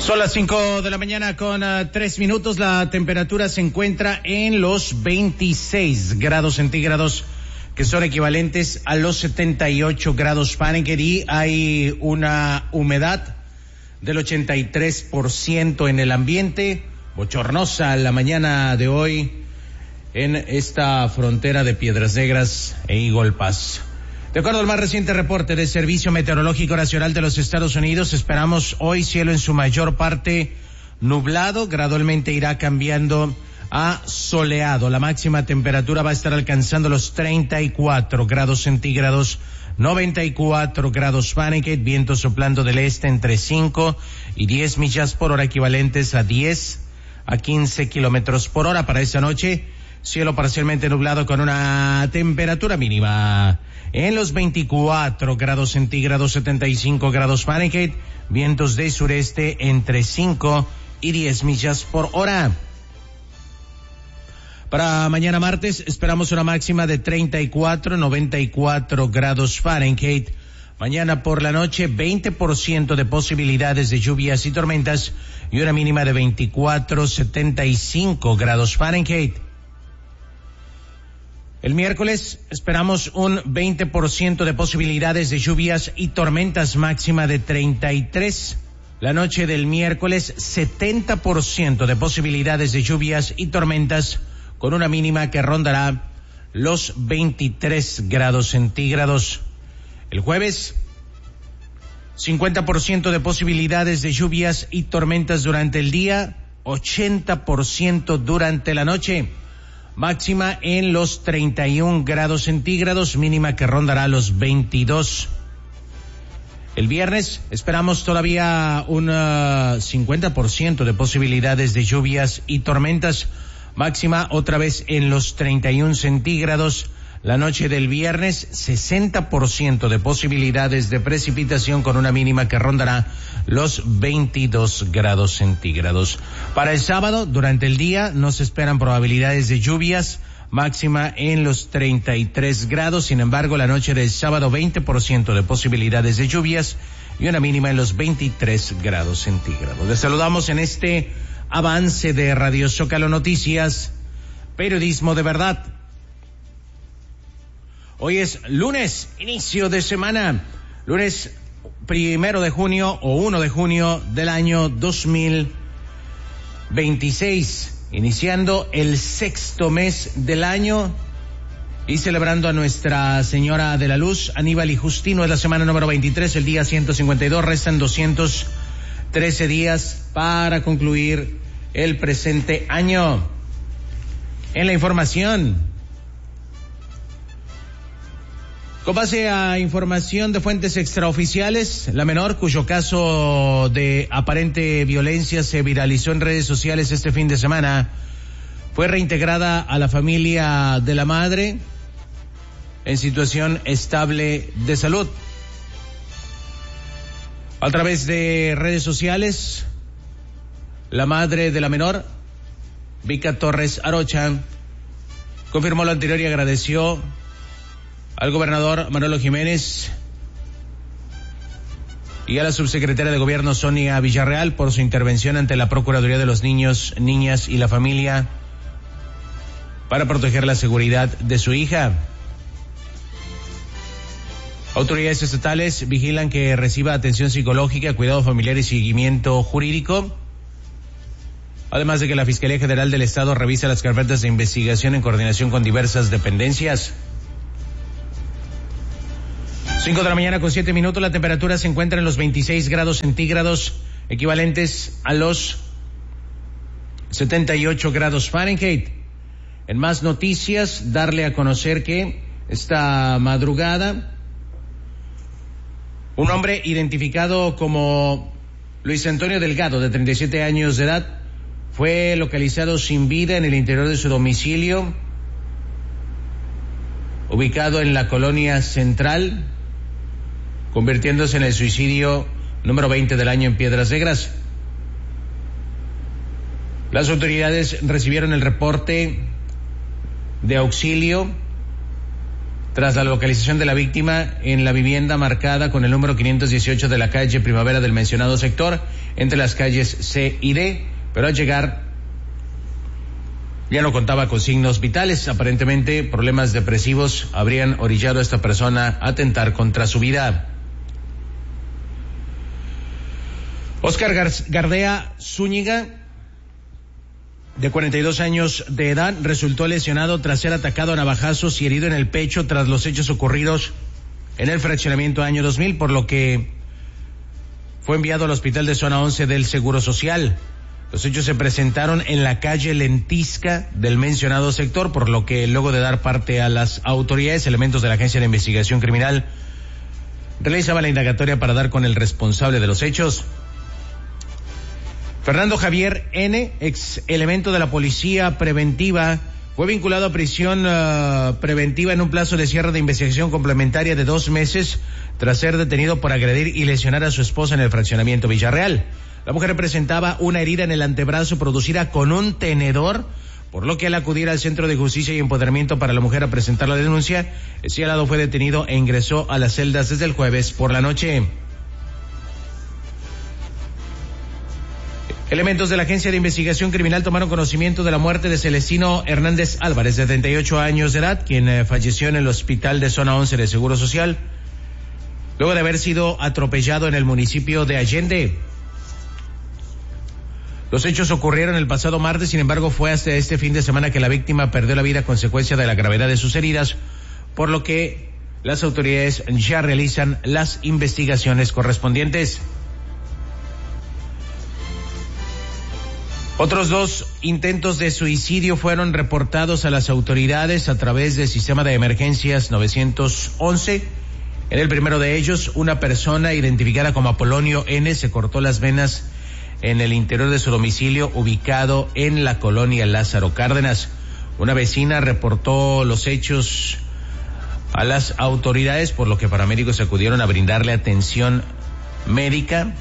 Son las 5 de la mañana con 3 minutos. La temperatura se encuentra en los 26 grados centígrados, que son equivalentes a los 78 grados Fahrenheit, y hay una humedad del 83% en el ambiente. Bochornosa la mañana de hoy en esta frontera de Piedras Negras e Eagle Pass. De acuerdo al más reciente reporte del Servicio Meteorológico Nacional de los Estados Unidos, esperamos hoy cielo en su mayor parte nublado, gradualmente irá cambiando a soleado. La máxima temperatura va a estar alcanzando los 34 grados centígrados, 94 grados Fahrenheit, viento soplando del este entre 5 y 10 millas por hora, equivalentes a 10 a 15 kilómetros por hora. Para esta noche, cielo parcialmente nublado con una temperatura mínima en los 24 grados centígrados, 75 grados Fahrenheit, vientos de sureste entre 5 y 10 millas por hora. Para mañana martes esperamos una máxima de 34, 94 grados Fahrenheit. Mañana por la noche 20% de posibilidades de lluvias y tormentas y una mínima de 24, 75 grados Fahrenheit. El miércoles esperamos un 20% de posibilidades de lluvias y tormentas, máxima de 33. La noche del miércoles 70% de posibilidades de lluvias y tormentas con una mínima que rondará los 23 grados centígrados. El jueves 50% de posibilidades de lluvias y tormentas durante el día, 80% durante la noche. Máxima en los 31 grados centígrados, mínima que rondará los 22. El viernes esperamos todavía un 50% de posibilidades de lluvias y tormentas, máxima otra vez en los 31 centígrados. La noche del viernes 60% de posibilidades de precipitación con una mínima que rondará los 22 grados centígrados. Para el sábado, durante el día, no se esperan probabilidades de lluvias, máxima en los 33 grados. Sin embargo, la noche del sábado 20% de posibilidades de lluvias y una mínima en los 23 grados centígrados. Les saludamos en este avance de Radio Zócalo Noticias, periodismo de verdad. Hoy es lunes, inicio de semana, lunes 1 de junio o 1 de junio del año 2026, iniciando el sexto mes del año y celebrando a Nuestra Señora de la Luz, Aníbal y Justino. Es la semana número 23, el día 152, restan 213 días para concluir el presente año. En la información, con base a información de fuentes extraoficiales, la menor, cuyo caso de aparente violencia se viralizó en redes sociales este fin de semana, fue reintegrada a la familia de la madre en situación estable de salud. A través de redes sociales, la madre de la menor, Vika Torres Arocha, confirmó lo anterior y agradeció al gobernador Manolo Jiménez y a la subsecretaria de Gobierno Sonia Villarreal por su intervención ante la Procuraduría de los Niños, Niñas y la Familia para proteger la seguridad de su hija. Autoridades estatales vigilan que reciba atención psicológica, cuidado familiar y seguimiento jurídico, además de que la Fiscalía General del Estado revisa las carpetas de investigación en coordinación con diversas dependencias. 5 de la mañana con 7 minutos, la temperatura se encuentra en los 26 grados centígrados, equivalentes a los 78 grados Fahrenheit. En más noticias, darle a conocer que esta madrugada, un hombre identificado como Luis Antonio Delgado, de 37 años de edad, fue localizado sin vida en el interior de su domicilio, ubicado en la colonia Central, convirtiéndose en el suicidio número 20 del año en Piedras Negras. Las autoridades recibieron el reporte de auxilio tras la localización de la víctima en la vivienda marcada con el número 518 de la calle Primavera del mencionado sector, entre las calles C y D, pero al llegar ya no contaba con signos vitales. Aparentemente, problemas depresivos habrían orillado a esta persona a atentar contra su vida. Oscar Gardea Zúñiga, de 42 años de edad, resultó lesionado tras ser atacado a navajazos y herido en el pecho tras los hechos ocurridos en el fraccionamiento año 2000, por lo que fue enviado al hospital de zona 11 del Seguro Social. Los hechos se presentaron en la calle Lentisca del mencionado sector, por lo que luego de dar parte a las autoridades, elementos de la Agencia de Investigación Criminal realizaban la indagatoria para dar con el responsable de los hechos. Fernando Javier N., ex elemento de la Policía Preventiva, fue vinculado a prisión preventiva en un plazo de cierre de investigación complementaria de 2 meses tras ser detenido por agredir y lesionar a su esposa en el fraccionamiento Villarreal. La mujer presentaba una herida en el antebrazo producida con un tenedor, por lo que al acudir al Centro de Justicia y Empoderamiento para la Mujer a presentar la denuncia, el señalado fue detenido e ingresó a las celdas desde el jueves por la noche. Elementos de la Agencia de Investigación Criminal tomaron conocimiento de la muerte de Celestino Hernández Álvarez, de 38 años de edad, quien falleció en el hospital de zona 11 de Seguro Social, luego de haber sido atropellado en el municipio de Allende. Los hechos ocurrieron el pasado martes, sin embargo fue hasta este fin de semana que la víctima perdió la vida a consecuencia de la gravedad de sus heridas, por lo que las autoridades ya realizan las investigaciones correspondientes. Otros 2 intentos de suicidio fueron reportados a las autoridades a través del sistema de emergencias 911. En el primero de ellos, una persona identificada como Apolonio N. se cortó las venas en el interior de su domicilio ubicado en la colonia Lázaro Cárdenas. Una vecina reportó los hechos a las autoridades, por lo que paramédicos acudieron a brindarle atención médica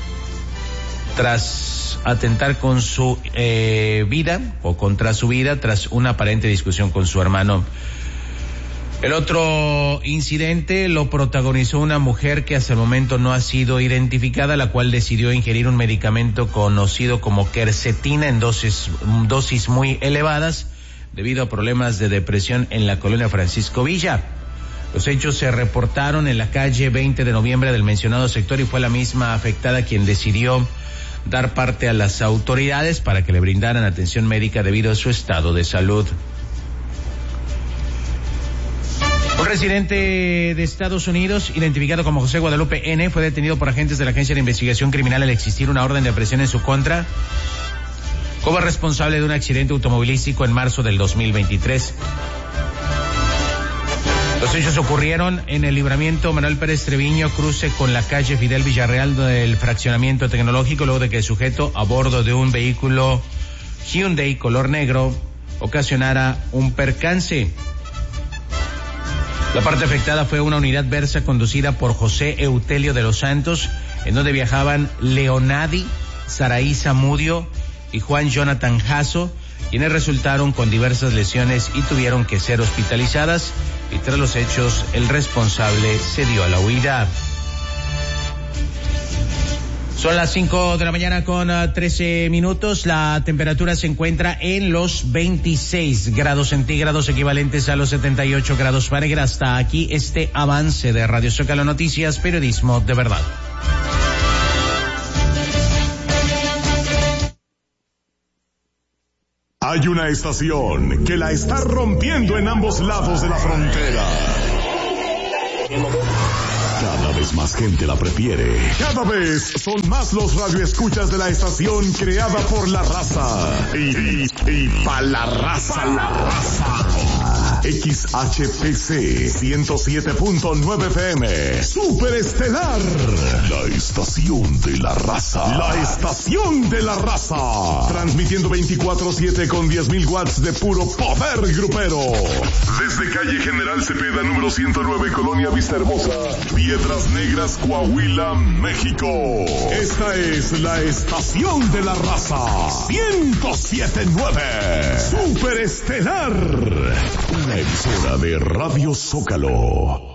tras atentar con su vida o contra su vida tras una aparente discusión con su hermano. El otro incidente lo protagonizó una mujer que hasta el momento no ha sido identificada, la cual decidió ingerir un medicamento conocido como quercetina en dosis muy elevadas debido a problemas de depresión en la colonia Francisco Villa. Los hechos se reportaron en la calle 20 de noviembre del mencionado sector y fue la misma afectada quien decidió dar parte a las autoridades para que le brindaran atención médica debido a su estado de salud. Un residente de Estados Unidos, identificado como José Guadalupe N., fue detenido por agentes de la Agencia de Investigación Criminal al existir una orden de aprehensión en su contra como responsable de un accidente automovilístico en marzo del 2023. Los hechos ocurrieron en el libramiento Manuel Pérez Treviño, cruce con la calle Fidel Villarreal del fraccionamiento tecnológico, luego de que el sujeto a bordo de un vehículo Hyundai color negro ocasionara un percance. La parte afectada fue una unidad Versa conducida por José Eutelio de los Santos, en donde viajaban Leonadi Saraí Zamudio y Juan Jonathan Jasso, quienes resultaron con diversas lesiones y tuvieron que ser hospitalizadas, y tras los hechos el responsable se dio a la huida. Son las 5 de la mañana con 13 minutos. La temperatura se encuentra en los 26 grados centígrados, equivalentes a los 78 grados Fahrenheit. Hasta aquí este avance de Radio Zócalo Noticias, periodismo de verdad. Hay una estación que la está rompiendo en ambos lados de la frontera. Cada vez más gente la prefiere. Cada vez son más los radioescuchas de la estación creada por la raza. Y pa' la raza. XHPC 107.9 FM. Super Estelar. La estación de la raza. La estación de la raza. Transmitiendo 24/7 con 10,000 watts de puro poder grupero. Desde calle General Cepeda, número 109, Colonia Vista Hermosa, Piedras Negras, Coahuila, México. Esta es la estación de la raza. 107.9. Super Estelar. Una una emisora de Radio Zócalo.